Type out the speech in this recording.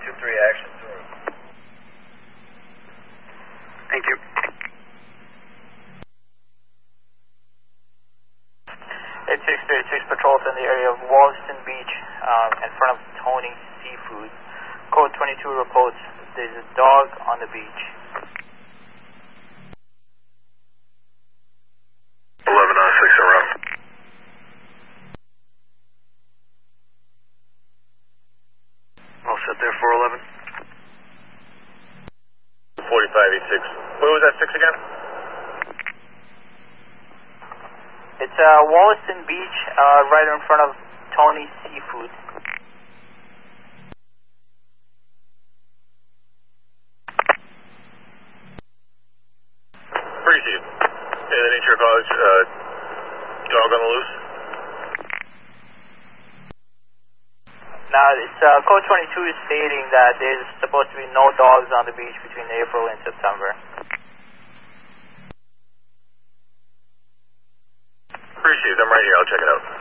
2-3 action. Thank you. 8636 patrols in the area of Wollaston Beach in front of Tony's Seafood. Code 22 reports there's a dog on the beach. 11 on 6 around. All set there, 411. 4586. Where was that 6 again? It's Wollaston Beach, right in front of Tony's Seafood. Appreciate it. Yeah, the nature college, dog on the loose? Now, it's Code 22 is stating that there's supposed to be no dogs on the beach between April and September. Appreciate it. I'm right here. I'll check it out.